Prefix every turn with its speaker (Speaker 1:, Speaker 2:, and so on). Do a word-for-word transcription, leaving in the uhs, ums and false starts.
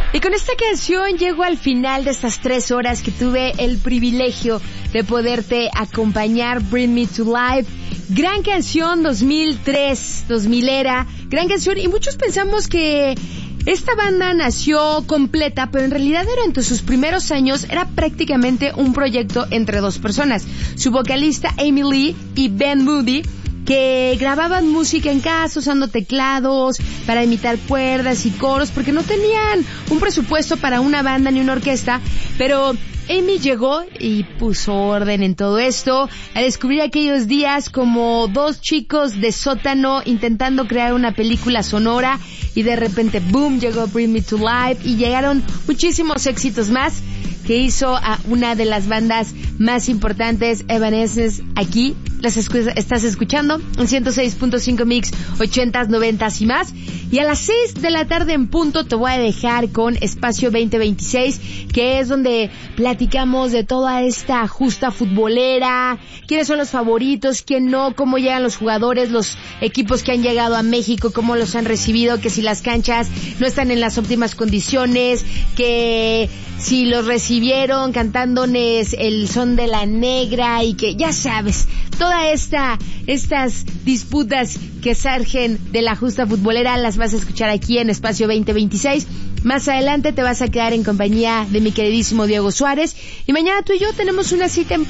Speaker 1: Y con esta canción llego al final de estas tres horas que tuve el privilegio de poderte acompañar. Bring Me to Life, gran canción, dos mil tres, dos mil era, gran canción, y muchos pensamos que esta banda nació completa, pero en realidad durante sus primeros años era prácticamente un proyecto entre dos personas, su vocalista Amy Lee y Ben Moody, que grababan música en casa usando teclados para imitar cuerdas y coros, porque no tenían un presupuesto para una banda ni una orquesta, pero Amy llegó y puso orden en todo esto, a descubrir aquellos días como dos chicos de sótano intentando crear una película sonora, y de repente, boom, llegó Bring Me to Life, y llegaron muchísimos éxitos más, que hizo a una de las bandas más importantes, Evanescence. Aquí las escu- estás escuchando en ciento seis punto cinco Mix, ochentas, noventas y más. Y a las seis de la tarde en punto te voy a dejar con Espacio veinte veintiséis, que es donde platicamos de toda esta justa futbolera, quiénes son los favoritos, quién no, cómo llegan los jugadores, los equipos que han llegado a México, cómo los han recibido, que si las canchas no están en las óptimas condiciones, que si los recibieron cantándoles el son de la negra, y que ya sabes, toda esta, estas disputas que surgen de la justa futbolera las vas a escuchar aquí en Espacio veinte veintiséis. Más adelante te vas a quedar en compañía de mi queridísimo Diego Suárez, y mañana tú y yo tenemos una cita en